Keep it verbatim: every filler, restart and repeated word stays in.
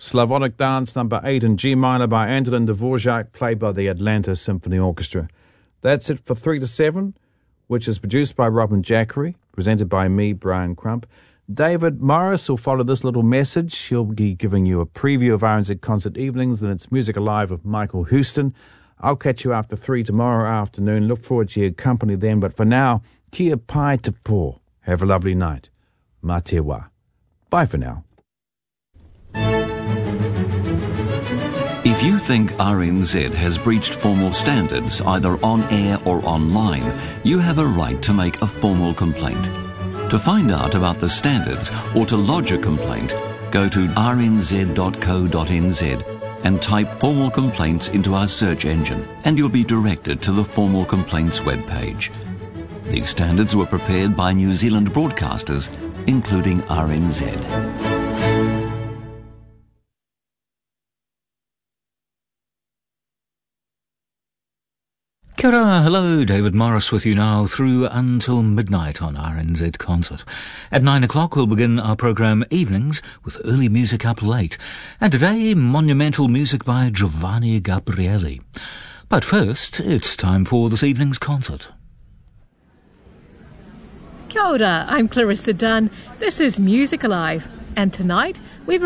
Slavonic Dance number eight in G minor by Antonin Dvorak, played by the Atlanta Symphony Orchestra. That's it for three to seven, which is produced by Robin Jackery, presented by me, Brian Crump. David Morris will follow this little message. He'll be giving you a preview of R N Z Concert Evenings, and it's Music Alive with Michael Houston. I'll catch you after three tomorrow afternoon. Look forward to your company then. But for now, kia pai te pō. Have a lovely night. Mā te wā. Bye for now. If you think R N Z has breached formal standards, either on air or online, you have a right to make a formal complaint. To find out about the standards or to lodge a complaint, go to r n z dot co dot n z and type formal complaints into our search engine, and you'll be directed to the formal complaints webpage. These standards were prepared by New Zealand broadcasters, including R N Z. Kia ora, hello, David Morris with you now through until midnight on R N Z Concert. At nine o'clock we'll begin our programme Evenings with early music up late. And today, monumental music by Giovanni Gabrieli. But first, it's time for this evening's concert. Kia ora, I'm Clarissa Dunn. This is Music Alive. And tonight, we've